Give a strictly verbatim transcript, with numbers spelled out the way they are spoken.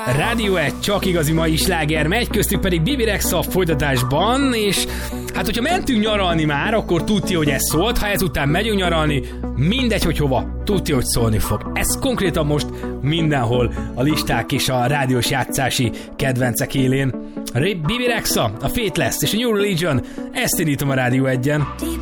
Rádió egy, csak igazi mai sláger megy, köztük pedig Bibi Rexha a folytatásban, és hát hogyha mentünk nyaralni már, akkor tudti, hogy ez szólt, ha ezután megyünk nyaralni, mindegy, hogy hova, tudti, hogy szólni fog. Ez konkrétan most mindenhol a listák és a rádiós játszási kedvencek élén. Bibi Rexha, a Faithless és a New Religion, ezt indítom a Rádió egyen.